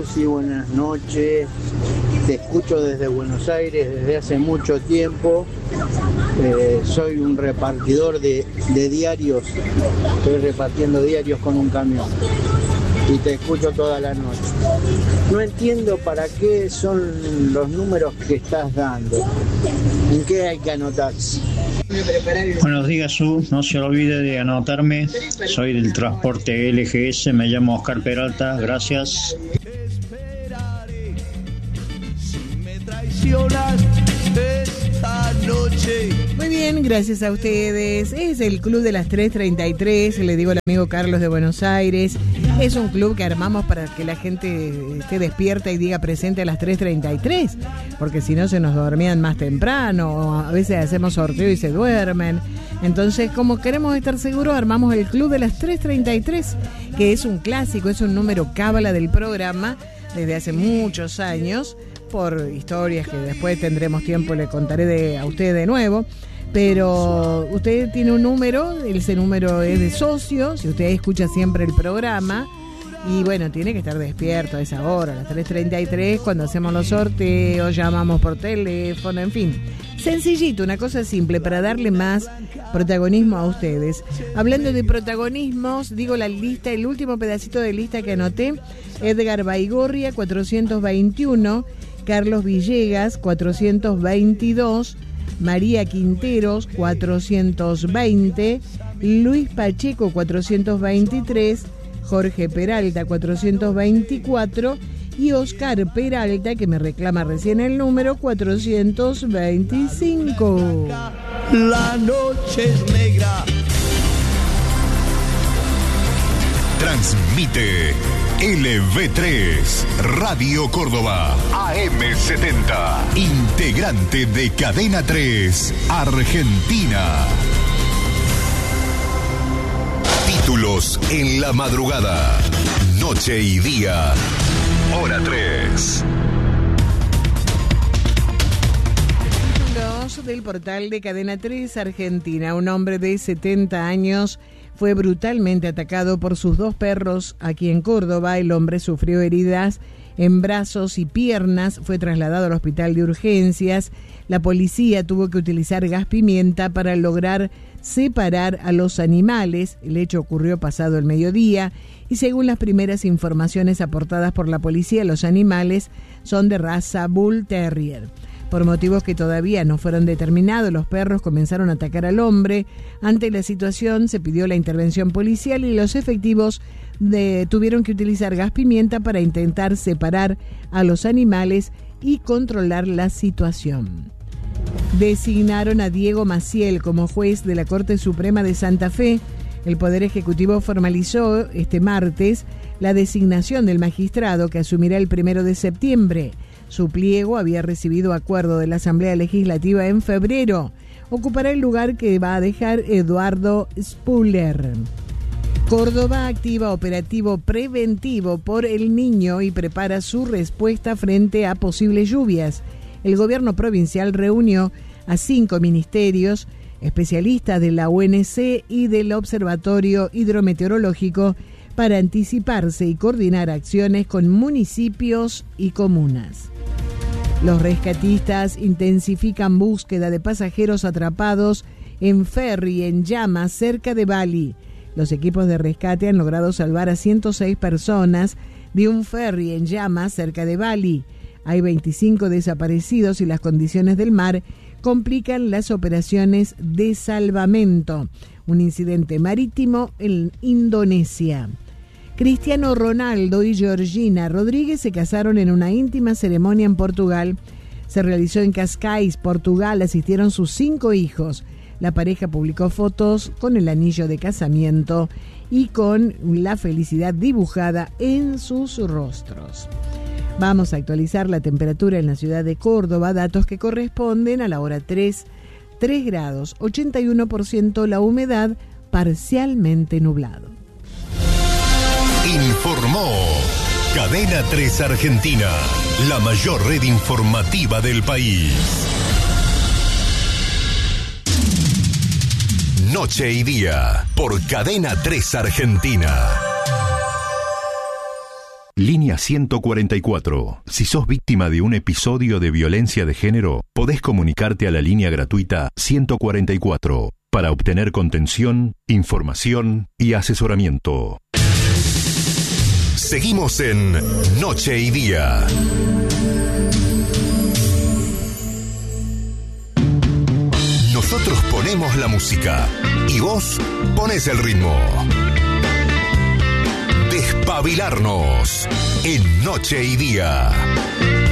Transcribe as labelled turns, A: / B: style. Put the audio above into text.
A: sí, buenas noches. Te escucho desde Buenos Aires desde hace mucho tiempo. Soy un repartidor de diarios. Estoy repartiendo diarios con un camión. Y te escucho toda la noche. No entiendo para qué son los números que estás dando. ¿En qué hay que anotarse?
B: Buenos días, Su. No se olvide de anotarme. Soy del transporte LGS. Me llamo Oscar Peralta. Gracias.
C: Esta noche.
D: Muy bien, gracias a ustedes. Es el Club de las 3:33, le digo al amigo Carlos de Buenos Aires. Es un club que armamos para que la gente esté despierta y diga presente a las 3:33, porque si no se nos dormían más temprano, o a veces hacemos sorteo y se duermen. Entonces, como queremos estar seguros, armamos el Club de las 3:33, que es un clásico, es un número cábala del programa desde hace muchos años, por historias que después tendremos tiempo, le contaré a usted de nuevo. Pero usted tiene un número, ese número es de socio, si usted escucha siempre el programa, y bueno, tiene que estar despierto a esa hora, a las 3:33, cuando hacemos los sorteos, llamamos por teléfono, en fin. Sencillito, una cosa simple para darle más protagonismo a ustedes. Hablando de protagonismos, digo la lista, el último pedacito de lista que anoté: Edgar Baigorria, 421, Carlos Villegas, 422, María Quinteros, 420, Luis Pacheco, 423, Jorge Peralta, 424, y Oscar Peralta, que me reclama recién el número, 425.
C: La noche es negra.
E: Transmite LV3, Radio Córdoba, AM70, integrante de Cadena 3, Argentina. Títulos en la madrugada, noche y día, hora 3.
D: Títulos del portal de Cadena 3, Argentina. Un hombre de 70 años fue brutalmente atacado por sus dos perros aquí en Córdoba. El hombre sufrió heridas en brazos y piernas, fue trasladado al hospital de urgencias. La policía tuvo que utilizar gas pimienta para lograr separar a los animales. El hecho ocurrió pasado el mediodía y según las primeras informaciones aportadas por la policía, los animales son de raza Bull Terrier. Por motivos que todavía no fueron determinados, los perros comenzaron a atacar al hombre. Ante la situación se pidió la intervención policial y los efectivos tuvieron que utilizar gas pimienta para intentar separar a los animales y controlar la situación. Designaron a Diego Maciel como juez de la Corte Suprema de Santa Fe. El Poder Ejecutivo formalizó este martes la designación del magistrado que asumirá el 1 de septiembre. Su pliego había recibido acuerdo de la Asamblea Legislativa en febrero. Ocupará el lugar que va a dejar Eduardo Spuller. Córdoba activa operativo preventivo por El Niño y prepara su respuesta frente a posibles lluvias. El gobierno provincial reunió a 5 ministerios, especialistas de la UNC y del Observatorio Hidrometeorológico para anticiparse y coordinar acciones con municipios y comunas. Los rescatistas intensifican búsqueda de pasajeros atrapados en ferry en llamas cerca de Bali. Los equipos de rescate han logrado salvar a 106 personas de un ferry en llamas cerca de Bali. Hay 25 desaparecidos y las condiciones del mar complican las operaciones de salvamento. Un incidente marítimo en Indonesia. Cristiano Ronaldo y Georgina Rodríguez se casaron en una íntima ceremonia en Portugal. Se realizó en Cascais, Portugal. Asistieron sus 5 hijos. La pareja publicó fotos con el anillo de casamiento y con la felicidad dibujada en sus rostros. Vamos a actualizar la temperatura en la ciudad de Córdoba, datos que corresponden a la hora 3 grados, 81% la humedad, parcialmente nublado.
E: Informó Cadena 3 Argentina, la mayor red informativa del país. Noche y día, por Cadena 3 Argentina. Línea 144. Si sos víctima de un episodio de violencia de género, podés comunicarte a la línea gratuita 144 para obtener contención, información y asesoramiento. Seguimos en Noche y Día. Nosotros ponemos la música y vos ponés el ritmo. Despabilarnos en Noche y Día.